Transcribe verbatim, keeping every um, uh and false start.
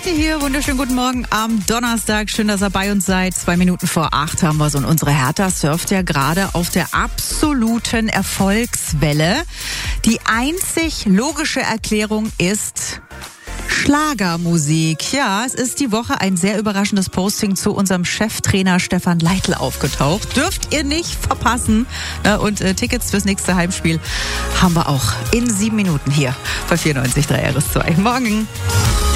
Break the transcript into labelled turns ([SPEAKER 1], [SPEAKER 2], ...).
[SPEAKER 1] Leite hier, wunderschönen guten Morgen am Donnerstag. Schön, dass ihr bei uns seid. Zwei Minuten vor acht haben wir so. Und unsere Hertha surft ja gerade auf der absoluten Erfolgswelle. Die einzig logische Erklärung ist Schlagermusik. Ja, es ist die Woche ein sehr überraschendes Posting zu unserem Cheftrainer Stefan Leitl aufgetaucht. Dürft ihr nicht verpassen. Und äh, Tickets fürs nächste Heimspiel haben wir auch in sieben Minuten hier bei vierundneunzig Komma drei R S zwei. Morgen.